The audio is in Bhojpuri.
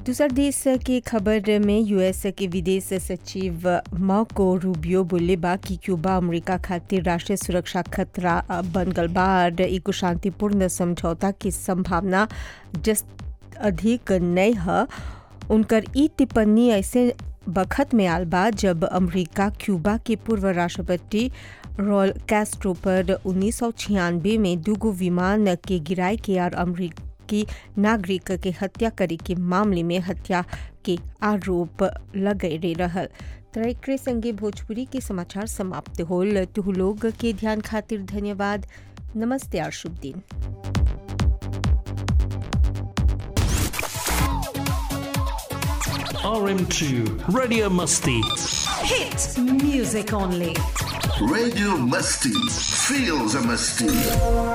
दूसर देश की खबर में यूएस के विदेश सचिव मार्को रूबियो बोले बा कि क्यूबा अमेरिका खातिर राष्ट्रीय सुरक्षा खतरा बन गल बाद एक शांतिपूर्ण समझौता की संभावना अधिक नहीं है। उनकर ई टिप्पणी ऐसे बखत में आल बा जब अमेरिका क्यूबा के पूर्व राष्ट्रपति रॉल कैस्ट्रो पर 1996 में दूगो विमान के गिराए के और अमेरिकी नागरिक के हत्या करे के मामले में हत्या के आरोप लगे रहल। एकरे संगे भोजपुरी के समाचार समाप्त होल। तुह लोग के ध्यान खातिर धन्यवाद। नमस्ते और शुभ दिन। RM2 Radio Musti. Hit music only. Radio Musti. Feels a Musti.